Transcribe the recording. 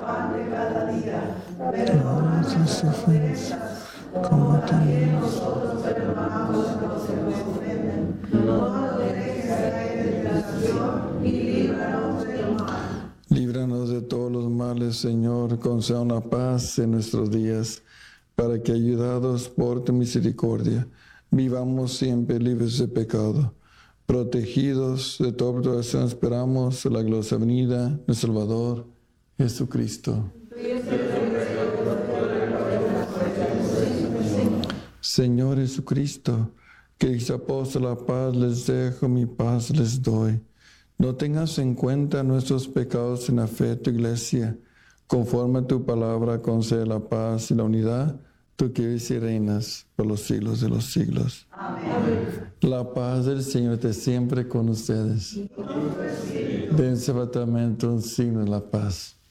pan de cada día. Perdona nuestras ofensas, como también nosotros perdonamos a los que nos ofenden. No nos dejes caer en tentación y líbranos del mal. Líbranos de todos los males, Señor, conceda una paz en nuestros días, para que, ayudados por tu misericordia, vivamos siempre libres de pecado. Protegidos de toda perturbación, esperamos la gloriosa venida de Salvador Jesucristo. Señor Jesucristo, que dice apóstol, la paz les dejo, mi paz les doy. No tengas en cuenta nuestros pecados en la fe de tu iglesia. Conforme a tu palabra, concede la paz y la unidad, tú que vives y reinas por los siglos de los siglos. Amén. La paz del Señor esté siempre con ustedes. Dense fraternalmente un signo de la paz.